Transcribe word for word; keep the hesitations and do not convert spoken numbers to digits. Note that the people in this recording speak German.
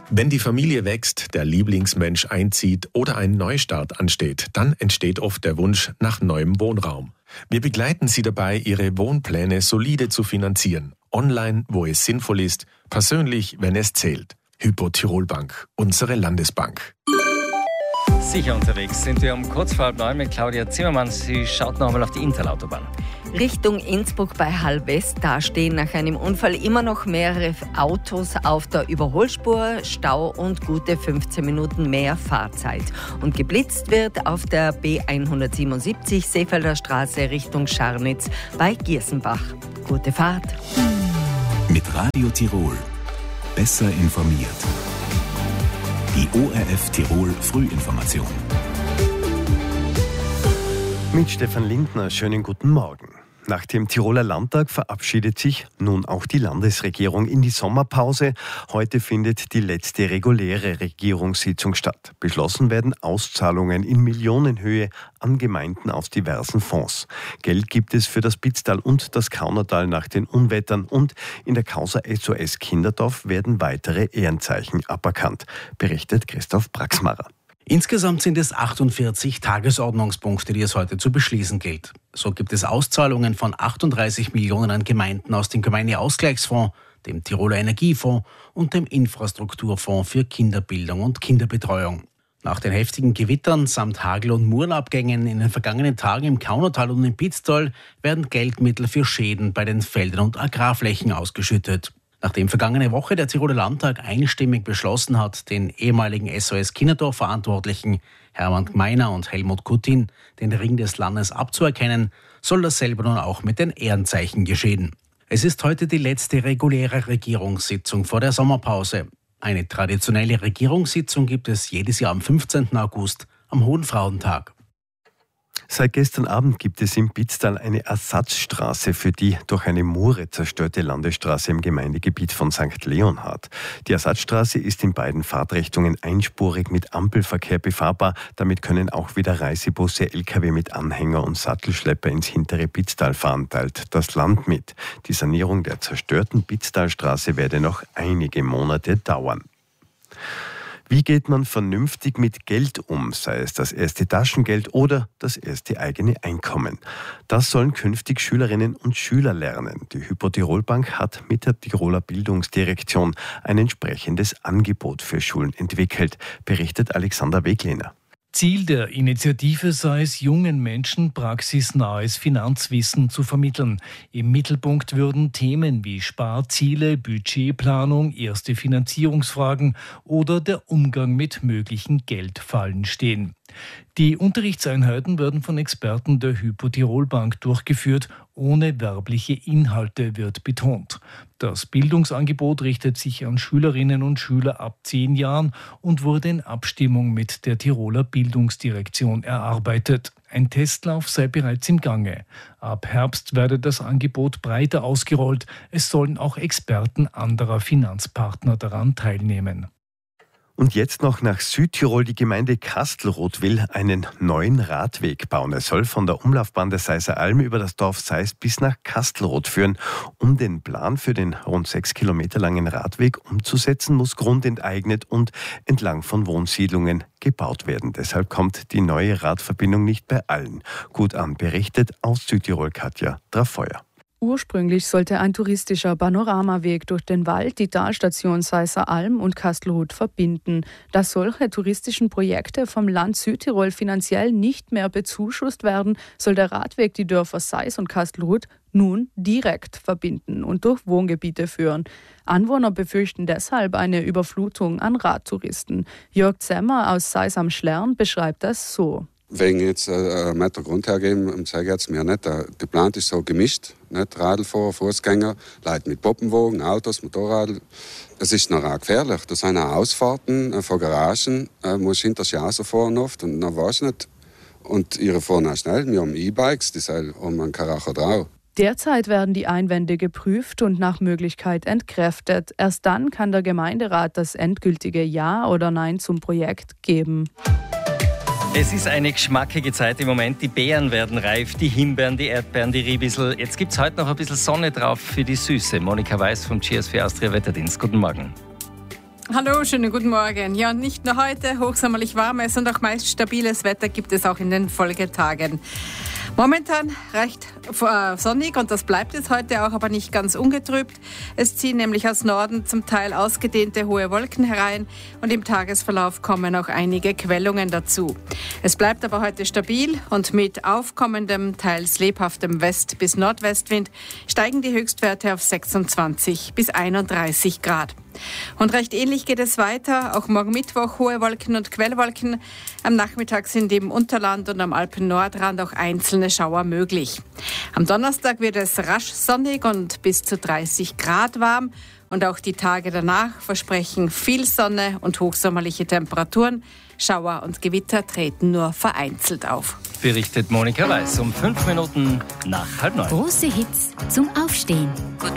Wenn die Familie wächst, der Lieblingsmensch einzieht oder ein Neustart ansteht, dann entsteht oft der Wunsch nach neuem Wohnraum. Wir begleiten Sie dabei, Ihre Wohnpläne solide zu finanzieren. Online, wo es sinnvoll ist, persönlich, wenn es zählt. Hypo Tirol Bank, unsere Landesbank. Sicher unterwegs sind wir um kurz vor halb neun mit Claudia Zimmermann. Sie schaut noch einmal auf die Interlautobahn. Richtung Innsbruck bei Hallwest, da stehen nach einem Unfall immer noch mehrere Autos auf der Überholspur, Stau und gute fünfzehn Minuten mehr Fahrzeit. Und geblitzt wird auf der B hundertsiebenundsiebzig Seefelder Straße Richtung Scharnitz bei Giersenbach. Gute Fahrt. Mit Radio Tirol. Besser informiert. Die O R F Tirol Frühinformation. Mit Stefan Lindner, schönen guten Morgen. Nach dem Tiroler Landtag verabschiedet sich nun auch die Landesregierung in die Sommerpause. Heute findet die letzte reguläre Regierungssitzung statt. Beschlossen werden Auszahlungen in Millionenhöhe an Gemeinden aus diversen Fonds. Geld gibt es für das Pitztal und das Kaunertal nach den Unwettern und in der Causa S O S Kinderdorf werden weitere Ehrenzeichen aberkannt, berichtet Christoph Braxmarer. Insgesamt sind es achtundvierzig Tagesordnungspunkte, die es heute zu beschließen gilt. So gibt es Auszahlungen von achtunddreißig Millionen an Gemeinden aus dem Gemeindeausgleichsfonds, dem Tiroler Energiefonds und dem Infrastrukturfonds für Kinderbildung und Kinderbetreuung. Nach den heftigen Gewittern samt Hagel- und Murenabgängen in den vergangenen Tagen im Kaunertal und im Pitztal werden Geldmittel für Schäden bei den Feldern und Agrarflächen ausgeschüttet. Nachdem vergangene Woche der Tiroler Landtag einstimmig beschlossen hat, den ehemaligen S O S Kinderdorf-Verantwortlichen Hermann Gmeiner und Helmut Kutin den Ring des Landes abzuerkennen, soll dasselbe nun auch mit den Ehrenzeichen geschehen. Es ist heute die letzte reguläre Regierungssitzung vor der Sommerpause. Eine traditionelle Regierungssitzung gibt es jedes Jahr am fünfzehnten August, am Hohen Frauentag. Seit gestern Abend gibt es im Pitztal eine Ersatzstraße für die durch eine Mure zerstörte Landesstraße im Gemeindegebiet von Sankt Leonhard. Die Ersatzstraße ist in beiden Fahrtrichtungen einspurig mit Ampelverkehr befahrbar. Damit können auch wieder Reisebusse, L K W mit Anhänger und Sattelschlepper ins hintere Pitztal fahren, teilt das Land mit. Die Sanierung der zerstörten Pitztalstraße werde noch einige Monate dauern. Wie geht man vernünftig mit Geld um, sei es das erste Taschengeld oder das erste eigene Einkommen? Das sollen künftig Schülerinnen und Schüler lernen. Die Hypo Tirol Bank hat mit der Tiroler Bildungsdirektion ein entsprechendes Angebot für Schulen entwickelt, berichtet Alexander Weglehner. Ziel der Initiative sei es, jungen Menschen praxisnahes Finanzwissen zu vermitteln. Im Mittelpunkt würden Themen wie Sparziele, Budgetplanung, erste Finanzierungsfragen oder der Umgang mit möglichen Geldfallen stehen. Die Unterrichtseinheiten werden von Experten der Hypo Tirol Bank durchgeführt, ohne werbliche Inhalte, wird betont. Das Bildungsangebot richtet sich an Schülerinnen und Schüler ab zehn Jahren und wurde in Abstimmung mit der Tiroler Bildungsdirektion erarbeitet. Ein Testlauf sei bereits im Gange. Ab Herbst werde das Angebot breiter ausgerollt. Es sollen auch Experten anderer Finanzpartner daran teilnehmen. Und jetzt noch nach Südtirol. Die Gemeinde Kastelruth will einen neuen Radweg bauen. Er soll von der Umlaufbahn der Seiser Alm über das Dorf Seis bis nach Kastelruth führen. Um den Plan für den rund sechs Kilometer langen Radweg umzusetzen, muss Grund enteignet und entlang von Wohnsiedlungen gebaut werden. Deshalb kommt die neue Radverbindung nicht bei allen gut an, berichtet aus Südtirol Katja Trafeuer. Ursprünglich sollte ein touristischer Panoramaweg durch den Wald die Talstation Seiser Alm und Kastelruth verbinden. Da solche touristischen Projekte vom Land Südtirol finanziell nicht mehr bezuschusst werden, soll der Radweg die Dörfer Seis und Kastelruth nun direkt verbinden und durch Wohngebiete führen. Anwohner befürchten deshalb eine Überflutung an Radtouristen. Jörg Zemmer aus Seis am Schlern beschreibt das so. Wegen jetzt äh, einen Meter Grund hergeben, sage ich jetzt mir nicht. Der, der Plan ist so gemischt, nicht Radlfahrer, Fußgänger, Leute mit Poppenwagen, Autos, Motorrad. Es ist noch auch gefährlich. Da sind auch Ausfahrten äh, von Garagen, äh, muss hinter sich rausfahren oft und dann weiß nicht. Und ihre fahren auch schnell. Wir haben E-Bikes, die haben einen Karacher drauf. Derzeit werden die Einwände geprüft und nach Möglichkeit entkräftet. Erst dann kann der Gemeinderat das endgültige Ja oder Nein zum Projekt geben. Es ist eine geschmackige Zeit im Moment. Die Beeren werden reif, die Himbeeren, die Erdbeeren, die Riebissel. Jetzt gibt es heute noch ein bisschen Sonne drauf für die Süße. Monika Weiß vom G S vier Austria Wetterdienst. Guten Morgen. Hallo, schönen guten Morgen. Ja, nicht nur heute hochsommerlich warmes und auch meist stabiles Wetter gibt es auch in den Folgetagen. Momentan recht sonnig und das bleibt es heute auch, aber nicht ganz ungetrübt. Es ziehen nämlich aus Norden zum Teil ausgedehnte hohe Wolken herein und im Tagesverlauf kommen auch einige Quellungen dazu. Es bleibt aber heute stabil und mit aufkommendem, teils lebhaftem West- bis Nordwestwind steigen die Höchstwerte auf sechsundzwanzig bis einunddreißig Grad. Und recht ähnlich geht es weiter. Auch morgen Mittwoch hohe Wolken und Quellwolken. Am Nachmittag sind im Unterland und am Alpen-Nordrand auch einzelne Schauer möglich. Am Donnerstag wird es rasch sonnig und bis zu dreißig Grad warm. Und auch die Tage danach versprechen viel Sonne und hochsommerliche Temperaturen. Schauer und Gewitter treten nur vereinzelt auf. Berichtet Monika Weiß um fünf Minuten nach halb neun. Große Hits zum Aufstehen.